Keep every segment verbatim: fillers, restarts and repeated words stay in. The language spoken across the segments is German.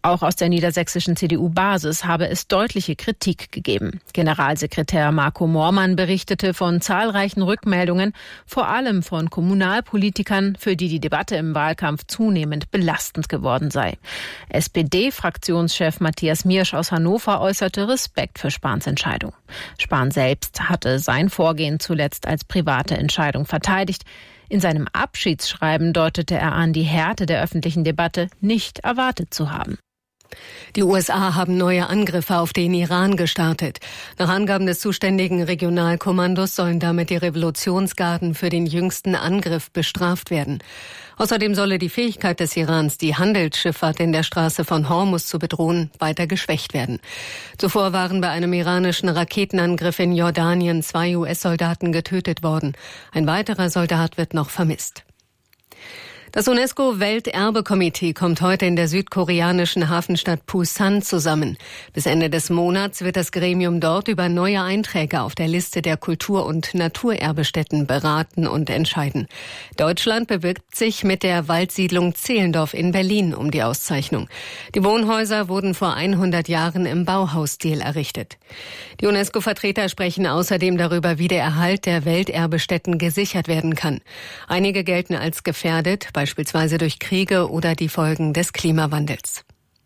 Auch aus der niedersächsischen C D U-Basis habe es deutliche Kritik gegeben. Generalsekretär Marco Moormann berichtete von zahlreichen Rückmeldungen, vor allem von Kommunalpolitikern, für die die Debatte im Wahlkampf zunehmend belastend geworden sei. S P D-Fraktionschef Matthias Miersch aus Hannover äußerte Respekt für Spahns Entscheidung. Spahn selbst hatte sein Vorgehen zuletzt als private Entscheidung verteidigt. In seinem Abschiedsschreiben deutete er an, die Härte der öffentlichen Debatte nicht erwartet zu haben. Die U S A haben neue Angriffe auf den Iran gestartet. Nach Angaben des zuständigen Regionalkommandos sollen damit die Revolutionsgarden für den jüngsten Angriff bestraft werden. Außerdem solle die Fähigkeit des Irans, die Handelsschifffahrt in der Straße von Hormuz zu bedrohen, weiter geschwächt werden. Zuvor waren bei einem iranischen Raketenangriff in Jordanien zwei U S-Soldaten getötet worden. Ein weiterer Soldat wird noch vermisst. Das UNESCO-Welterbekomitee kommt heute in der südkoreanischen Hafenstadt Busan zusammen. Bis Ende des Monats wird das Gremium dort über neue Einträge auf der Liste der Kultur- und Naturerbestätten beraten und entscheiden. Deutschland bewirbt sich mit der Waldsiedlung Zehlendorf in Berlin um die Auszeichnung. Die Wohnhäuser wurden vor hundert Jahren im Bauhausstil errichtet. Die UNESCO-Vertreter sprechen außerdem darüber, wie der Erhalt der Welterbestätten gesichert werden kann. Einige gelten als gefährdet, beispielsweise durch Kriege oder die Folgen des Klimawandels.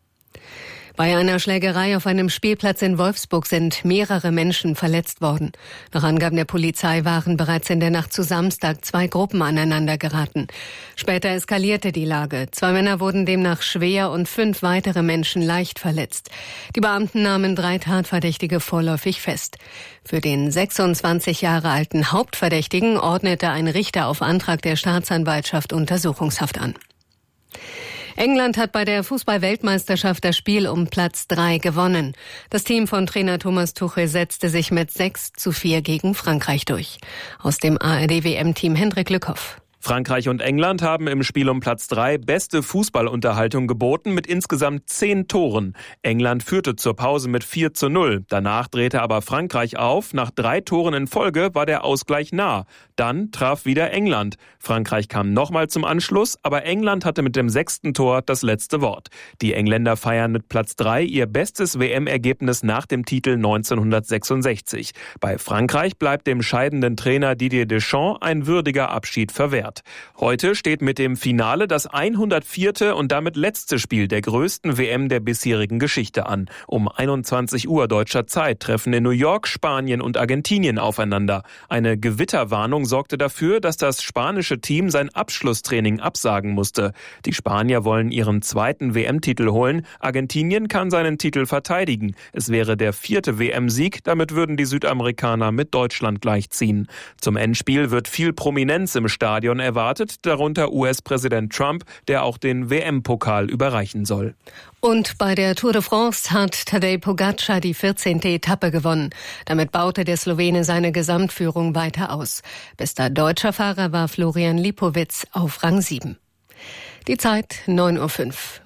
Bei einer Schlägerei auf einem Spielplatz in Wolfsburg sind mehrere Menschen verletzt worden. Nach Angaben der Polizei waren bereits in der Nacht zu Samstag zwei Gruppen aneinander geraten. Später eskalierte die Lage. Zwei Männer wurden demnach schwer und fünf weitere Menschen leicht verletzt. Die Beamten nahmen drei Tatverdächtige vorläufig fest. Für den sechsundzwanzig Jahre alten Hauptverdächtigen ordnete ein Richter auf Antrag der Staatsanwaltschaft Untersuchungshaft an. England hat bei der Fußball-Weltmeisterschaft das Spiel um Platz drei gewonnen. Das Team von Trainer Thomas Tuchel setzte sich mit sechs zu vier gegen Frankreich durch. Aus dem A R D-W M-Team Hendrik Lückhoff. Frankreich und England haben im Spiel um Platz drei beste Fußballunterhaltung geboten mit insgesamt zehn Toren. England führte zur Pause mit vier zu null. Danach drehte aber Frankreich auf. Nach drei Toren in Folge war der Ausgleich nah. Dann traf wieder England. Frankreich kam nochmal zum Anschluss, aber England hatte mit dem sechsten Tor das letzte Wort. Die Engländer feiern mit Platz drei ihr bestes W M-Ergebnis nach dem Titel neunzehnhundertsechsundsechzig. Bei Frankreich bleibt dem scheidenden Trainer Didier Deschamps ein würdiger Abschied verwehrt. Heute steht mit dem Finale das hundertvierte und damit letzte Spiel der größten W M der bisherigen Geschichte an. Um einundzwanzig Uhr deutscher Zeit treffen in New York Spanien und Argentinien aufeinander. Eine Gewitterwarnung sorgte dafür, dass das spanische Team sein Abschlusstraining absagen musste. Die Spanier wollen ihren zweiten W M-Titel holen. Argentinien kann seinen Titel verteidigen. Es wäre der vierte W M-Sieg. Damit würden die Südamerikaner mit Deutschland gleichziehen. Zum Endspiel wird viel Prominenz im Stadion erwartet, darunter U S-Präsident Trump, der auch den W M-Pokal überreichen soll. Und bei der Tour de France hat Tadej Pogačar die vierzehnte Etappe gewonnen. Damit baute der Slowene seine Gesamtführung weiter aus. Bester deutscher Fahrer war Florian Lipowitz auf Rang sieben. Die Zeit neun Uhr fünf.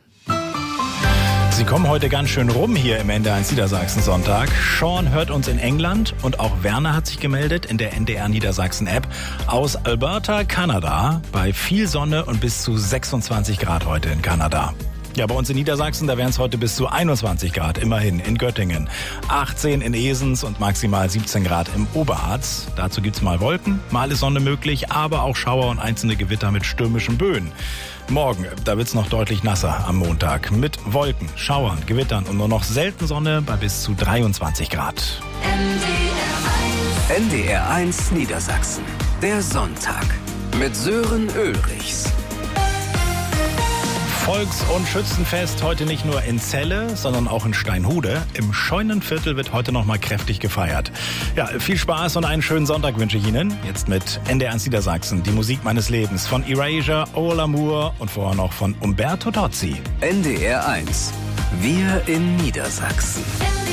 Sie kommen heute ganz schön rum hier im N D R eins Niedersachsen-Sonntag. Sean hört uns in England und auch Werner hat sich gemeldet in der N D R Niedersachsen-App aus Alberta, Kanada, bei viel Sonne und bis zu sechsundzwanzig Grad heute in Kanada. Ja, bei uns in Niedersachsen, da wären es heute bis zu einundzwanzig Grad, immerhin in Göttingen. achtzehn in Esens und maximal siebzehn Grad im Oberharz. Dazu gibt's mal Wolken, mal ist Sonne möglich, aber auch Schauer und einzelne Gewitter mit stürmischen Böen. Morgen, da wird's noch deutlich nasser am Montag. Mit Wolken, Schauern, Gewittern und nur noch selten Sonne bei bis zu dreiundzwanzig Grad. N D R eins Niedersachsen. Der Sonntag. Mit Sören Ulrichs. Volks- und Schützenfest heute nicht nur in Celle, sondern auch in Steinhude. Im Scheunenviertel wird heute noch mal kräftig gefeiert. Ja, viel Spaß und einen schönen Sonntag wünsche ich Ihnen. Jetzt mit N D R eins Niedersachsen, die Musik meines Lebens von Erasure, All Amour und vorher noch von Umberto Tozzi. N D R eins. Wir in Niedersachsen.